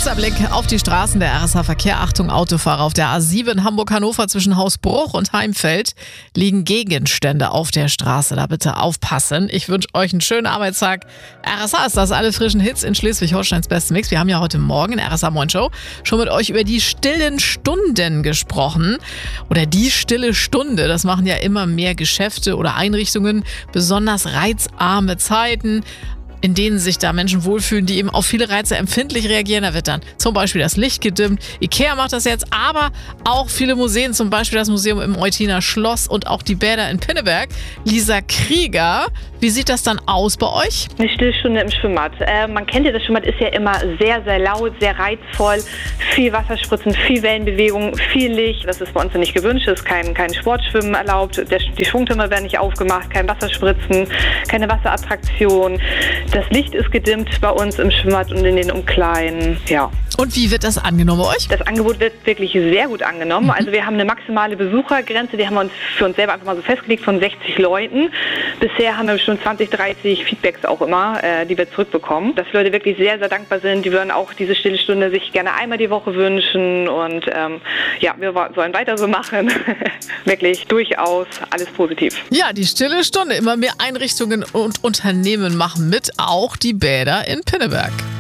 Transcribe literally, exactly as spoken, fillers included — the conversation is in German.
Kurzer Blick auf die Straßen der R S H-Verkehr. Achtung, Autofahrer. Auf der A sieben Hamburg-Hannover zwischen Hausbruch und Heimfeld liegen Gegenstände auf der Straße. Da bitte aufpassen. Ich wünsche euch einen schönen Arbeitstag. R S H ist das, alle frischen Hits in Schleswig-Holsteins besten Mix. Wir haben ja heute Morgen in R S H Moin Show schon mit euch über die stillen Stunden gesprochen. Oder die stille Stunde. Das machen ja immer mehr Geschäfte oder Einrichtungen. Besonders reizarme Zeiten, in denen sich da Menschen wohlfühlen, die eben auf viele Reize empfindlich reagieren. Da wird dann zum Beispiel das Licht gedimmt. Ikea macht das jetzt, aber auch viele Museen, zum Beispiel das Museum im Eutiner Schloss und auch die Bäder in Pinneberg. Lisa Krieger, wie sieht das dann aus bei euch? Eine Stillstunde im Schwimmbad. Äh, man kennt ja, das Schwimmbad ist ja immer sehr, sehr laut, sehr reizvoll. Viel Wasserspritzen, viel Wellenbewegung, viel Licht. Das ist bei uns ja nicht gewünscht. Es ist kein, kein Sportschwimmen erlaubt. Der, die Schwungtürme werden nicht aufgemacht, kein Wasserspritzen, keine Wasserattraktion. Das Licht ist gedimmt bei uns im Schwimmbad und in den Umkleiden, ja. Und wie wird das angenommen bei euch? Das Angebot wird wirklich sehr gut angenommen. Also wir haben eine maximale Besuchergrenze, die haben wir uns für uns selber einfach mal so festgelegt von sechzig Leuten. Bisher haben wir schon zwanzig, dreißig Feedbacks auch immer, äh, die wir zurückbekommen. Dass die Leute wirklich sehr, sehr dankbar sind. Die würden auch diese stille Stunde sich gerne einmal die Woche wünschen. Und ähm, ja, wir sollen weiter so machen. Wirklich durchaus alles positiv. Ja, die stille Stunde. Immer mehr Einrichtungen und Unternehmen machen mit. Auch die Bäder in Pinneberg.